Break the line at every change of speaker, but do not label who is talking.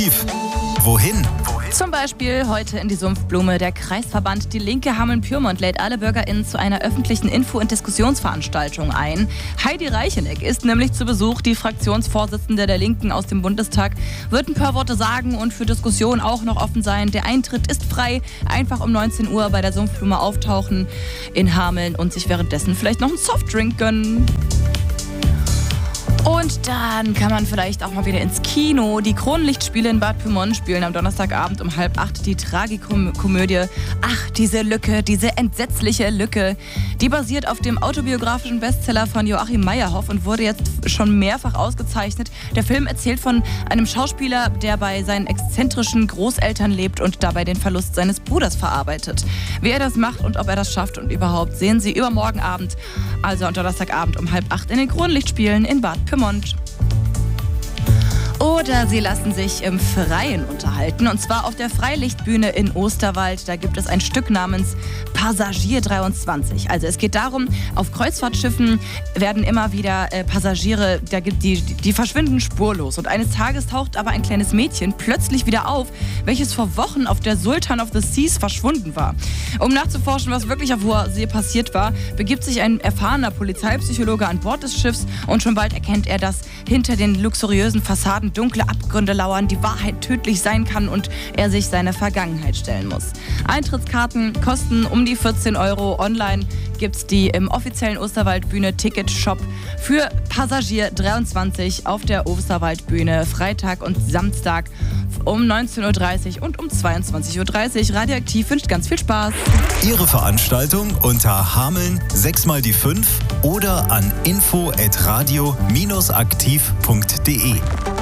aktiv. Wohin?
Zum Beispiel heute in die Sumpfblume. Der Kreisverband Die Linke Hameln-Pyrmont lädt alle BürgerInnen zu einer öffentlichen Info- und Diskussionsveranstaltung ein. Heidi Reicheneck ist nämlich zu Besuch. Die Fraktionsvorsitzende der Linken aus dem Bundestag wird ein paar Worte sagen und für Diskussionen auch noch offen sein. Der Eintritt ist frei. Einfach um 19 Uhr bei der Sumpfblume auftauchen in Hameln und sich währenddessen vielleicht noch einen Softdrink gönnen. Und dann kann man vielleicht auch mal wieder ins Kino. Die Kronlichtspiele in Bad Pyrmont spielen am Donnerstagabend um 7:30 die Tragikomödie Ach, diese Lücke, diese entsetzliche Lücke. Die basiert auf dem autobiografischen Bestseller von Joachim Meyerhoff und wurde jetzt schon mehrfach ausgezeichnet. Der Film erzählt von einem Schauspieler, der bei seinen exzentrischen Großeltern lebt und dabei den Verlust seines Bruders verarbeitet. Wie er das macht und ob er das schafft und überhaupt, sehen Sie übermorgen Abend, also am Donnerstagabend um 7:30 in den Kronlichtspielen in Bad Pyrmont. Oder Sie lassen sich im Freien unterhalten, und zwar auf der Freilichtbühne in Osterwald. Da gibt es ein Stück namens Passagier 23. Also es geht darum, auf Kreuzfahrtschiffen werden immer wieder Passagiere, die verschwinden spurlos. Und eines Tages taucht aber ein kleines Mädchen plötzlich wieder auf, welches vor Wochen auf der Sultan of the Seas verschwunden war. Um nachzuforschen, was wirklich auf hoher See passiert war, begibt sich ein erfahrener Polizeipsychologe an Bord des Schiffs und schon bald erkennt er, dass hinter den luxuriösen Fassaden dunkle Abgründe lauern, die Wahrheit tödlich sein kann und er sich seiner Vergangenheit stellen muss. Eintrittskarten kosten um die 14 €. Online gibt's die im offiziellen Osterwaldbühne Ticket-Shop für Passagier 23 auf der Osterwaldbühne Freitag und Samstag um 19:30 Uhr und um 22:30 Uhr. Radioaktiv wünscht ganz viel Spaß.
Ihre Veranstaltung unter Hameln 6x5 oder an info@radio-aktiv.de.